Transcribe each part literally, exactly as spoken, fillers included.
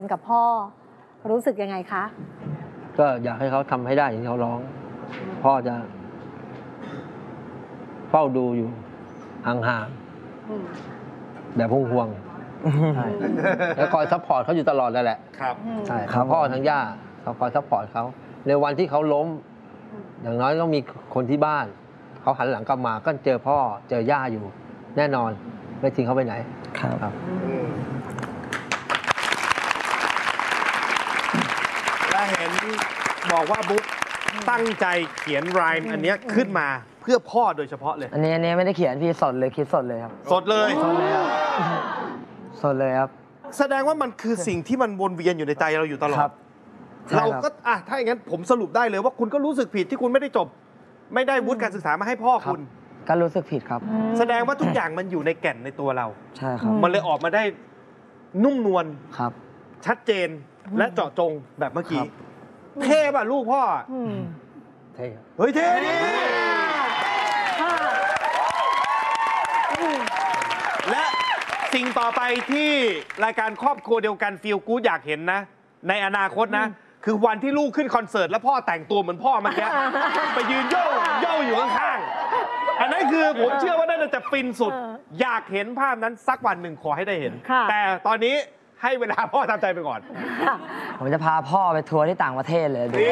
กับพ่อรู้สึกยังไงคะก็อยากให้เขาทำให้ได้อย่างที่เขาร้องพ่อจะเฝ้าดูอยู่ห่างๆแบบห่วงๆใช่แล้วคอยซัพพอร์ตเขาอยู่ตลอดเลยแหละครับใช่ทั้งพ่อทั้งย่าเขาคอยซัพพอร์ตเขาในวันที่เขาล้มอย่างน้อยต้องมีคนที่บ้านเขาหันหลังกลับมาก็เจอพ่อเจอย่าอยู่แน่นอนไม่ทิ้งเขาไปไหนครับและเห็นบอกว่าบุ๊กตั้งใจเขียนไรม์อันนี้ขึ้นมาเพื่อพ่อโดยเฉพาะเลยอันนี้อันนี้ไม่ได้เขียนพี่สดเลยคิดสดเลยครับสดเลยสดเลยครับสดเลยครับแสดงว่ามันคือสิ่งที่มันวนเวียนอยู่ในใจเราอยู่ตลอดเราก็อ่ะถ้าอย่างนั้นผมสรุปได้เลยว่าคุณก็รู้สึกผิดที่คุณไม่ได้จบไม่ได้วุฒิการศึกษามาให้พ่อคุณก็รู้สึกผิดครับแสดงว่าทุกอย่างมันอยู่ในแก่นในตัวเราใช่ครับมันเลยออกมาได้นุ่มนวลครับชัดเจนและเจาะจงแบบเมื่อกี้เท่ป่ะลูกพ่อเท่เฮ้ยเท่และสิ่งต่อไปที่รายการครอบครัวเดียวกันฟีลกู๊ดอยากเห็นนะในอนาคตนะคือวันที่ลูกขึ้นคอนเสิร์ตแล้วพ่อแต่งตัวเหมือนพ่อเมื่อกี้ไปยืนโย่โย่อยู่ข้างๆอันนั้นคือผมเชื่อว่าน่าจะฟินสุดอยากเห็นภาพนั้นสักวันหนึ่งขอให้ได้เห็นแต่ตอนนี้ให้เวลาพ่อทำใจไปก่อนผมจะพาพ่อไปทัวร์ที่ต่างประเทศเลยดู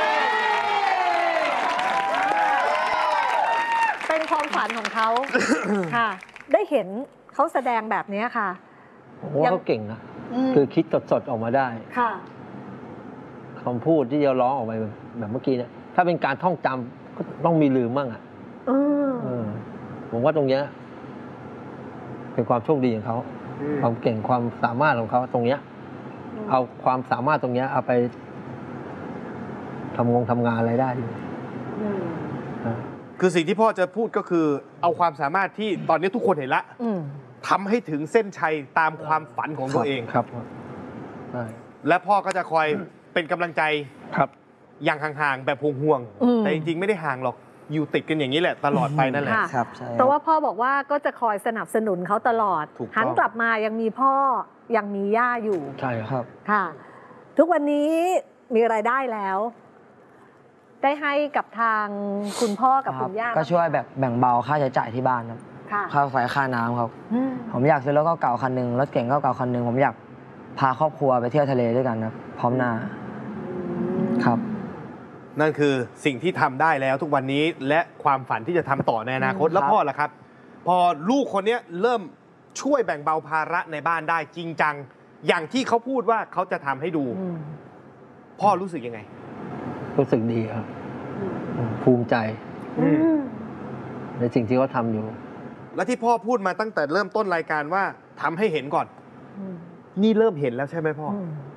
เป็นความฝันของเขาค่ะได้เห็นเขาแสดงแบบนี้ค่ะผมว่าเขาเก่งนะคือคิดสดๆออกมาได้ค่ะคำพูดที่จะร้องออกมาแบบเมื่อกี้เนี่ยถ้าเป็นการท่องจำก็ต้องมีลืมบ้างอ่ะผมว่าตรงเนี้ยเป็นความโชคดีของเขาความเก่งความสามารถของเขาตรงเนี้ยเอาความสามารถตรงเนี้ยเอาไปทำงงทำงานอะไรได้อยู่คือสิ่งที่พ่อจะพูดก็คือเอาความสามารถที่ตอนนี้ทุกคนเห็นละทำให้ถึงเส้นชัยตามความฝันของตัวเองครับและพ่อก็จะคอยเป็นกำลังใจครับอย่างห่างๆแบบห่วงๆแต่จริงๆไม่ได้ห่างหรอกอยู่ติดกันอย่างนี้แหละตลอดไปนั่นแหละครับใช่เพราะว่าพ่อบอกว่าก็จะคอยสนับสนุนเขาตลอดหันกลับมายังมีพ่อยังมีย่าอยู่ใช่ครับค่ะทุกวันนี้มีรายได้แล้วได้ให้กับทางคุณพ่อกับคุณย่าก็ช่วยแบบแบ่งเบาค่าใช้จ่ายที่บ้านครับค่าไฟค่าน้ำครับผมอยากซื้อรถเก่าๆคันหนึ่งรถเก่งเก่าๆคันหนึ่งผมอยากพาครอบครัวไปเที่ยวทะเลด้วยกันครับพร้อมหน้าครับนั่นคือสิ่งที่ทำได้แล้วทุกวันนี้และความฝันที่จะทำต่อในอนาคตแล้วพ่อล่ะครับพอลูกคนนี้เริ่มช่วยแบ่งเบาภาระในบ้านได้จริงจังอย่างที่เขาพูดว่าเขาจะทำให้ดูพ่อรู้สึกยังไงรู้สึกดีครับภูมิใจในสิ่งที่เขาทำอยู่และที่พ่อพูดมาตั้งแต่เริ่มต้นรายการว่าทำให้เห็นก่อนนี่เริ่มเห็นแล้วใช่ไหมพ่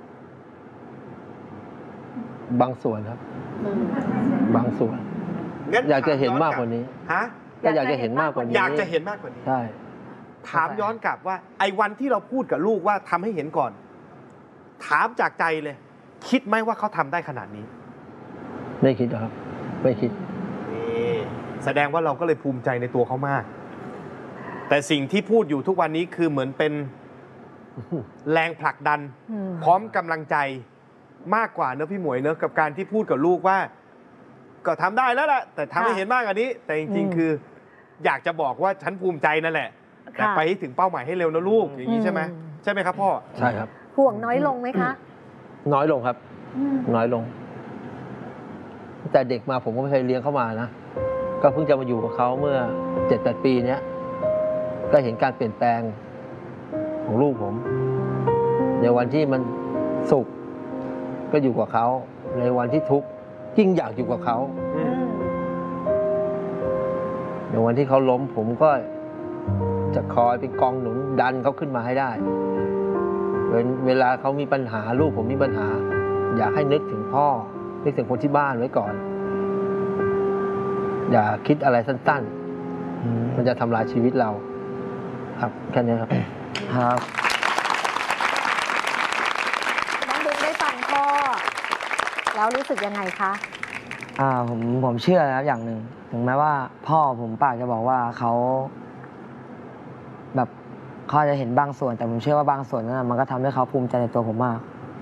อบางส่วนครับบางส่วนอยากจะเห็นมากกว่านี้ฮะก็อยากจะเห็นมากกว่านี้อยากจะเห็นมากกว่านี้ใช่ถามย้อนกลับว่าไอ้วันที่เราพูดกับลูกว่าทำให้เห็นก่อนถามจากใจเลยคิดไหมว่าเขาทำได้ขนาดนี้ไม่คิดครับไม่คิดแสดงว่าเราก็เลยภูมิใจในตัวเขามากแต่สิ่งที่พูดอยู่ทุกวันนี้คือเหมือนเป็นแรงผลักดันพร้อมกำลังใจมากกว่าเนอะพี่หมวยเนอะกับการที่พูดกับลูกว่าก็ทำได้แล้วแหละแต่ทำให้เห็นมากกว่านี้แต่จริงๆคืออยากจะบอกว่าฉันภูมิใจนั่นแหละแต่ไปให้ถึงเป้าหมายให้เร็วนะลูกอย่างนี้ใช่ไหมใช่ไหมครับพ่อใช่ครับห่วงน้อยลงไหมคะน้อยลงครับน้อยลงแต่เด็กมาผมก็ไม่เคยเลี้ยงเข้ามานะก็เพิ่งจะมาอยู่กับเขาเมื่อเจ็ดแปดปีเนี้ยก็เห็นการเปลี่ยนแปลงของลูกผมในวันที่มันสุขก็อยู่กับเขาในวันที่ทุกข์ยิ่งอยากอยู่กับเขาในวันที่เขาล้มผมก็จะคอยเป็นกองหนุนดันเขาขึ้นมาให้ได้เวลาเขามีปัญหาลูกผมมีปัญหาอยากให้นึกถึงพ่อนึกถึงคนที่บ้านไว้ก่อนอย่าคิดอะไรสั้นๆมันจะทำลายชีวิตเราครับแค่นี้ครับครับน้องบุ๊กได้ฟังพ่อแล้วรู้สึกยังไงคะอ่าผมผมเชื่อนะครับอย่างหนึ่งถึงแม้ว่าพ่อผมปากจะบอกว่าเขาแบบเขาจะเห็นบางส่วนแต่ผมเชื่อว่าบางส่วนนั้นมันก็ทำให้เขาภูมิใจในตัวผมมาก